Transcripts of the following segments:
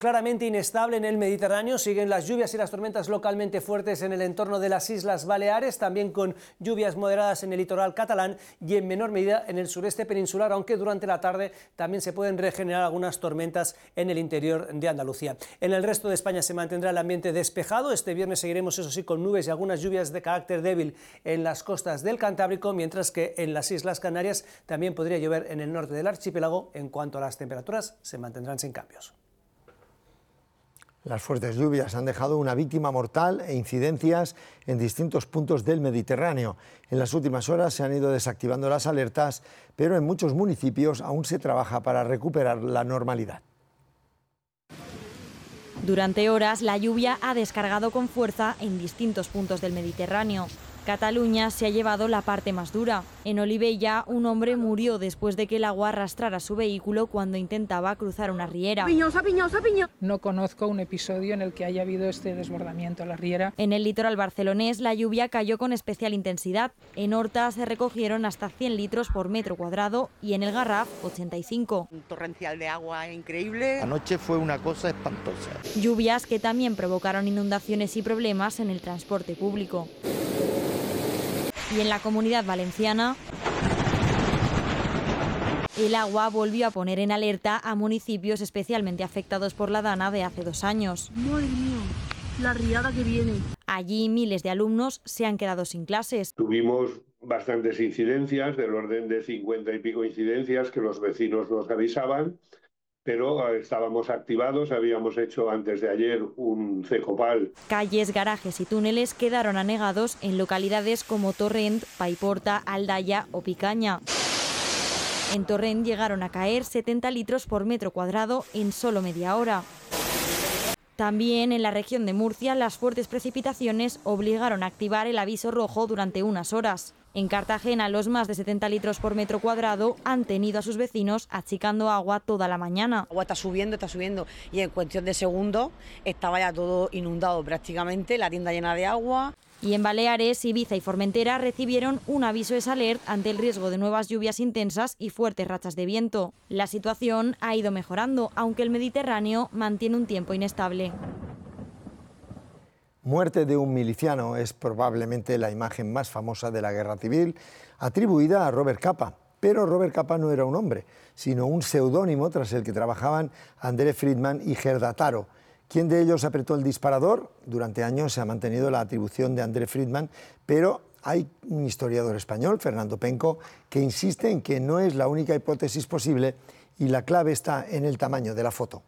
Claramente inestable en el Mediterráneo, siguen las lluvias y las tormentas localmente fuertes en el entorno de las Islas Baleares, también con lluvias moderadas en el litoral catalán y en menor medida en el sureste peninsular, aunque durante la tarde también se pueden regenerar algunas tormentas en el interior de Andalucía. En el resto de España se mantendrá el ambiente despejado. Este viernes seguiremos, eso sí, con nubes y algunas lluvias de carácter débil en las costas del Cantábrico, mientras que en las Islas Canarias también podría llover en el norte del archipiélago. En cuanto a las temperaturas, se mantendrán sin cambios. Las fuertes lluvias han dejado una víctima mortal e incidencias en distintos puntos del Mediterráneo. En las últimas horas se han ido desactivando las alertas, pero en muchos municipios aún se trabaja para recuperar la normalidad. Durante horas, la lluvia ha descargado con fuerza en distintos puntos del Mediterráneo. Cataluña se ha llevado la parte más dura. En Olivella, un hombre murió después de que el agua arrastrara su vehículo cuando intentaba cruzar una riera. No conozco un episodio en el que haya habido este desbordamiento a la riera. En el litoral barcelonés, la lluvia cayó con especial intensidad. En Horta se recogieron hasta 100 litros por metro cuadrado y en el Garraf 85. Un torrencial de agua increíble. Anoche fue una cosa espantosa. Lluvias que también provocaron inundaciones y problemas en el transporte público. Y en la Comunidad Valenciana, el agua volvió a poner en alerta a municipios especialmente afectados por la dana de hace 2 años. Madre mía, la riada que viene. Allí miles de alumnos se han quedado sin clases. Tuvimos bastantes incidencias, del orden de 50 y pico incidencias que los vecinos nos avisaban, pero estábamos activados, habíamos hecho antes de ayer un cecopal. Calles, garajes y túneles quedaron anegados en localidades como Torrent, Paiporta, Aldaya o Picaña. En Torrent llegaron a caer 70 litros por metro cuadrado en solo media hora. También en la región de Murcia, las fuertes precipitaciones obligaron a activar el aviso rojo durante unas horas. En Cartagena, los más de 70 litros por metro cuadrado han tenido a sus vecinos achicando agua toda la mañana. El agua está subiendo y en cuestión de segundos estaba ya todo inundado prácticamente, la tienda llena de agua. Y en Baleares, Ibiza y Formentera recibieron un aviso de alert ante el riesgo de nuevas lluvias intensas y fuertes rachas de viento. La situación ha ido mejorando, aunque el Mediterráneo mantiene un tiempo inestable. Muerte de un miliciano es probablemente la imagen más famosa de la Guerra Civil, atribuida a Robert Capa. Pero Robert Capa no era un hombre, sino un seudónimo tras el que trabajaban André Friedman y Gerda Taro. ¿Quién de ellos apretó el disparador? Durante años se ha mantenido la atribución de André Friedman, pero hay un historiador español, Fernando Penco, que insiste en que no es la única hipótesis posible y la clave está en el tamaño de la foto.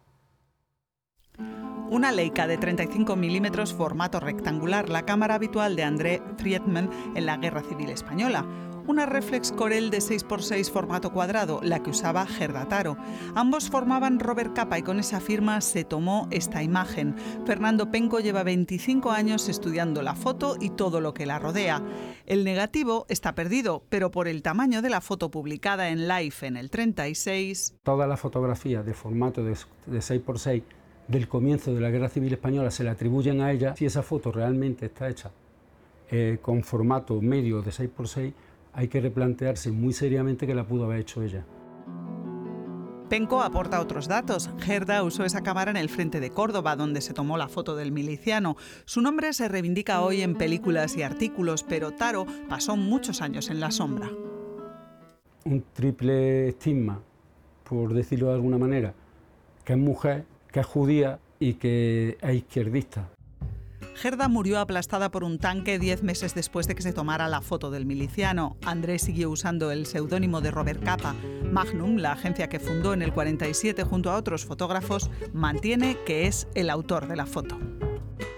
Una Leica de 35 milímetros, formato rectangular, la cámara habitual de André Friedman en la Guerra Civil Española. Una Reflex Corel de 6x6 formato cuadrado, la que usaba Gerda Taro. Ambos formaban Robert Capa y con esa firma se tomó esta imagen. Fernando Penco lleva 25 años estudiando la foto y todo lo que la rodea. El negativo está perdido, pero por el tamaño de la foto publicada en Life en el 36... Toda la fotografía de formato de 6x6 del comienzo de la Guerra Civil Española se le atribuyen a ella. Si esa foto realmente está hecha con formato medio de 6x6, hay que replantearse muy seriamente que la pudo haber hecho ella. Penco aporta otros datos. Gerda usó esa cámara en el frente de Córdoba, donde se tomó la foto del miliciano. Su nombre se reivindica hoy en películas y artículos, pero Taro pasó muchos años en la sombra. Un triple estigma, por decirlo de alguna manera, que es mujer, que es judía y que es izquierdista. Gerda murió aplastada por un tanque 10 meses después de que se tomara la foto del miliciano. Andrés siguió usando el seudónimo de Robert Capa. Magnum, la agencia que fundó en el 47 junto a otros fotógrafos, mantiene que es el autor de la foto.